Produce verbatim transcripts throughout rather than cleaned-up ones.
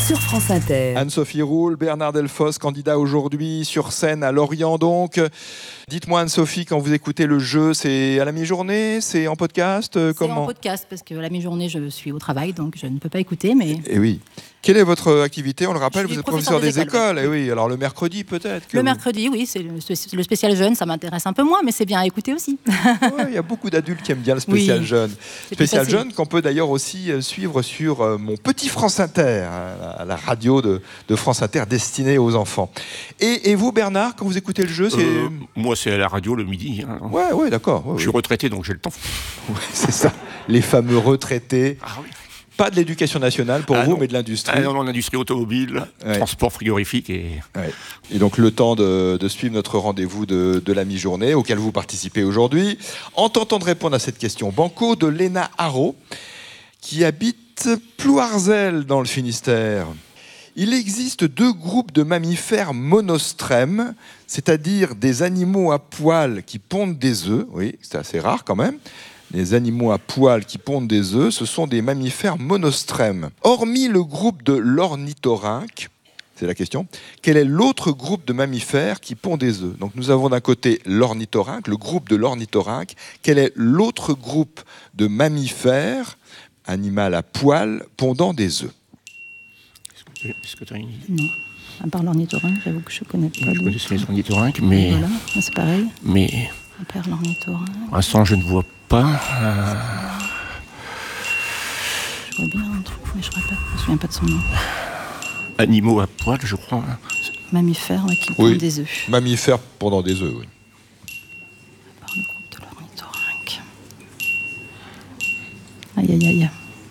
sur France Inter. Anne-Sophie Roule, Bernard Delfosse, candidat aujourd'hui sur scène à Lorient donc. Dites-moi Anne-Sophie, quand vous écoutez le jeu, c'est à la mi-journée, c'est en podcast, C'est comment ? en podcast parce que la mi-journée je suis au travail donc je ne peux pas écouter mais... Et oui. Quelle est votre activité ? On le rappelle, Je suis vous êtes professeur des, des écoles. écoles. Et oui, alors le mercredi peut-être que Le vous... mercredi, oui, c'est le, le spécial jeune, ça m'intéresse un peu moins, mais c'est bien à écouter aussi. Ouais, il y a beaucoup d'adultes qui aiment bien le spécial Oui, jeune. c'est Spécial plus facile. jeune qu'on peut d'ailleurs aussi suivre sur euh, mon petit France Inter, à la radio de, de France Inter destinée aux enfants. Et, et vous Bernard, quand vous écoutez le jeu, c'est... Euh, moi, c'est à la radio le midi. Hein. Ouais, ouais, d'accord. Ouais, Je suis ouais. retraité, donc j'ai le temps. Ouais, c'est ça, les fameux retraités. Ah oui. Pas de l'éducation nationale pour Ah vous, non. mais de l'industrie. Ah non, non, l'industrie automobile, Ouais. transport frigorifique et... Ouais. Et donc le temps de, de suivre notre rendez-vous de, de la mi-journée auquel vous participez aujourd'hui, en tentant de répondre à cette question banco de Léna Haro, qui habite Plouarzel dans le Finistère. Il existe deux groupes de mammifères monostrèmes, c'est-à-dire des animaux à poils qui pondent des œufs. Oui, c'est assez rare quand même. Les animaux à poils qui pondent des œufs, ce sont des mammifères monostrèmes. Hormis le groupe de l'ornithorynque, c'est la question, quel est l'autre groupe de mammifères qui pond des œufs ? Donc nous avons d'un côté l'ornithorynque, le groupe de l'ornithorynque. Quel est l'autre groupe de mammifères, animal à poils, pondant des œufs ? Est-ce que tu as une idée ? Non, à part l'ornithorynque, j'avoue que je ne connais pas. Je d'autres. connaissais les ornithorynques, mais... Voilà, c'est pareil, Mais à part l'ornithorynque, pour l'instant, je ne vois pas... euh, je vois bien un truc, mais je ne me souviens pas de son nom. animaux à poil, je crois. hein. Mammifères ouais, qui Oui. pondent des œufs. Mammifères pondant des œufs, oui. À part le groupe de l'ornithorynque. Aïe, aïe, aïe.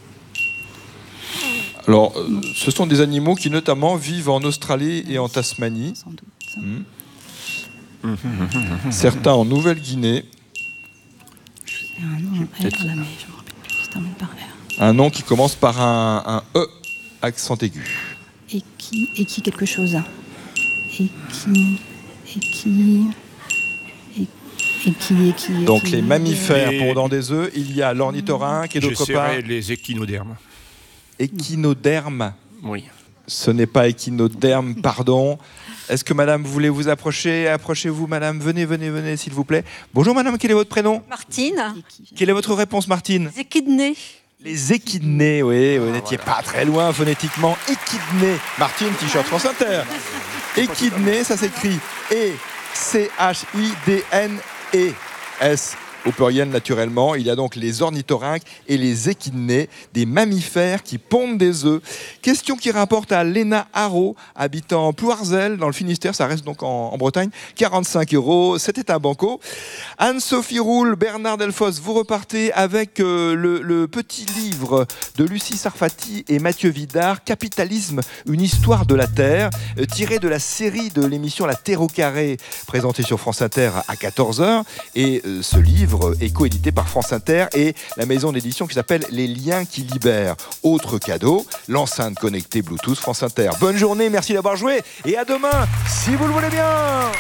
Alors, euh, ce sont des animaux qui notamment vivent en Australie et en Tasmanie, Sans doute. Hmm. certains en Nouvelle-Guinée. Il y a un nom, R, là, mais je me rappelle plus, ça se termine par R. Un nom qui commence par un, un E, accent aigu. Et qui, et qui quelque chose. Et qui, et qui, et, et qui, et qui. et Donc qui- les mammifères Et- pondant des œufs, il y a l'ornithorynque et Je d'autre part serais les échinodermes. échinoderme. Oui. Ce n'est pas échinoderme, pardon. Est-ce que madame, vous voulez vous approcher ? Approchez-vous madame, venez, venez, venez s'il vous plaît. Bonjour madame, quel est votre prénom ? Martine, Et qui- Quelle est votre réponse Martine ? les échidnés. Les échidnés, oui, vous n'étiez pas très loin phonétiquement. Échidnés. Martine, t-shirt France Inter. Échidnés, ça s'écrit E C H I D N E S. Au pluriel, naturellement. Il y a donc les ornithorynques et les échidnés, des mammifères qui pondent des œufs. Question qui rapporte à Léna Haro, habitant Plouarzel, dans le Finistère, ça reste donc en, en Bretagne. quarante-cinq euros, c'était un banco. Anne-Sophie Roule, Bernard Delfosse, vous repartez avec euh, le, le petit livre de Lucie Sarfati et Mathieu Vidard, Capitalisme, une histoire de la Terre, euh, tiré de la série de l'émission La Terre au carré, présentée sur France Inter à quatorze heures. Et euh, ce livre est coédité par France Inter et la maison d'édition qui s'appelle Les Liens qui libèrent. Autre cadeau, l'enceinte connectée Bluetooth France Inter. Bonne journée, merci d'avoir joué et à demain, si vous le voulez bien.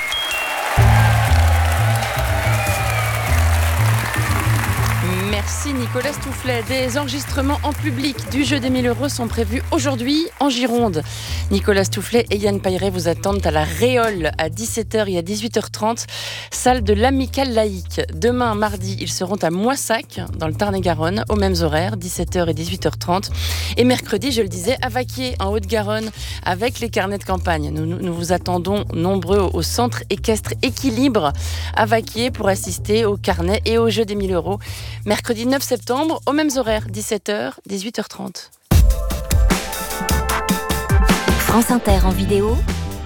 Merci Nicolas Stoufflet. Des enregistrements en public du jeu des mille euros sont prévus aujourd'hui en Gironde. Nicolas Stoufflet et Yann Pailleret vous attendent à la Réole à dix-sept heures et à dix-huit heures trente, salle de l'Amicale Laïque. Demain, mardi, ils seront à Moissac, dans le Tarn-et-Garonne, aux mêmes horaires, dix-sept heures et dix-huit heures trente. Et mercredi, je le disais, à Vaquier, en Haute-Garonne, avec les carnets de campagne. Nous, nous, nous vous attendons nombreux au, au centre équestre Équilibre à Vaquier pour assister au carnet et au jeu des mille euros. Mercredi neuf septembre, aux mêmes horaires, dix-sept heures, dix-huit heures trente. France Inter en vidéo,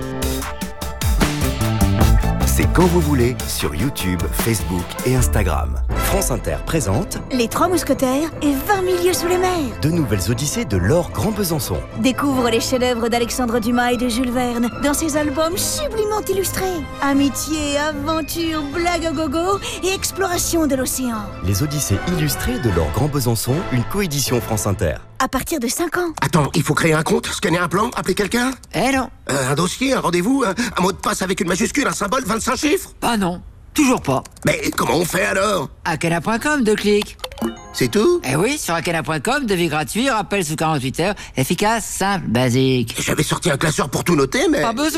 C'est quand vous voulez sur YouTube, Facebook et Instagram. France Inter présente Les Trois Mousquetaires et vingt milieux sous les mers. deux nouvelles odyssées de Laure Grand Besançon. Découvre les chefs-d'œuvre d'Alexandre Dumas et de Jules Verne dans ses albums sublimement illustrés. Amitié, aventure, blague à gogo et exploration de l'océan. Les odyssées illustrées de Laure Grand Besançon, une coédition France Inter. À partir de cinq ans. Attends, il faut créer un compte, scanner un plan, appeler quelqu'un ? Eh non. Euh, un dossier, un rendez-vous, un, un mot de passe avec une majuscule, un symbole, vingt-cinq chiffres ? Bah non, toujours pas. Mais comment on fait alors ? Akala point com, deux clics. C'est tout? Eh oui, sur akana point com, devis gratuit, rappel sous quarante-huit heures, efficace, simple, basique. J'avais sorti un classeur pour tout noter, mais... Pas besoin.